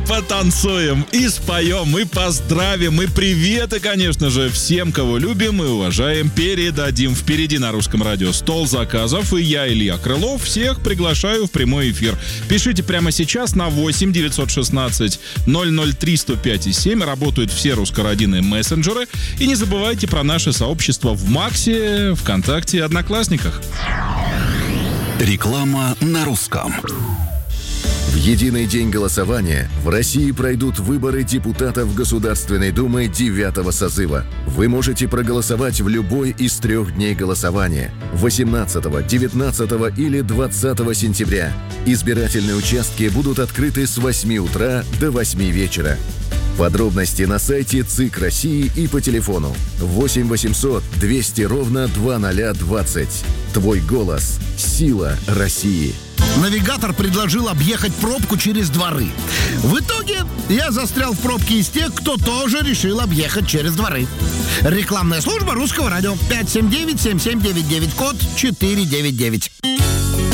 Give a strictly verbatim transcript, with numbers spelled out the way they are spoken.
потанцуем, и споем, и поздравим, и приветы, конечно же, всем, кого любим и уважаем, передадим. Впереди на Русском радио стол заказов, и я, Илья Крылов, всех приглашаю в прямой эфир. Пишите прямо сейчас на восемь девятьсот шестнадцать ноль ноль три сто пять и семь. Работают все русскородийные мессенджеры. И не забывайте про наше сообщество в Максе, ВКонтакте и Одноклассниках. Реклама на русском. В единый день голосования в России пройдут выборы депутатов Государственной Думы девятого созыва. Вы можете проголосовать в любой из трех дней голосования – восемнадцатого, девятнадцатого или двадцатого сентября. Избирательные участки будут открыты с восьми утра до восьми вечера. Подробности на сайте ЦИК России и по телефону восемь восемьсот двести ровно двадцать двадцать. Твой голос – сила России. Навигатор предложил объехать пробку через дворы. В итоге я застрял в пробке из тех, кто тоже решил объехать через дворы. Рекламная служба Русского радио. пять семь девять семь семь девять девять, код четыре девять девять.